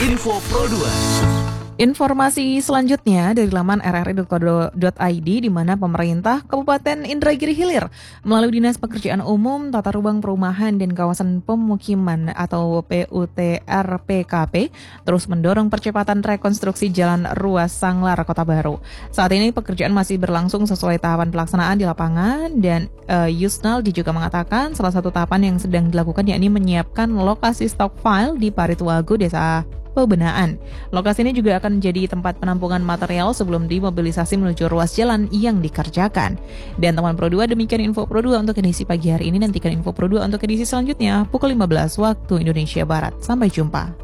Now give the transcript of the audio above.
Info Pro 2. Informasi selanjutnya dari laman rri.co.id di mana pemerintah Kabupaten Indragiri Hilir melalui Dinas Pekerjaan Umum, Tata Ruang Perumahan dan Kawasan Pemukiman atau PUTR PKP terus mendorong percepatan rekonstruksi Jalan Ruas Sanglar Kota Baru. Saat ini pekerjaan masih berlangsung sesuai tahapan pelaksanaan di lapangan dan Yusnaldi juga mengatakan salah satu tahapan yang sedang dilakukan yakni menyiapkan lokasi stockpile di Parituago, Desa Pebenaan. Lokasi ini juga akan menjadi tempat penampungan material sebelum dimobilisasi menuju ruas jalan yang dikerjakan. Dan teman Pro 2, demikian info Pro 2 untuk edisi pagi hari ini. Nantikan info Pro 2 untuk edisi selanjutnya pukul 15 waktu Indonesia Barat. Sampai jumpa.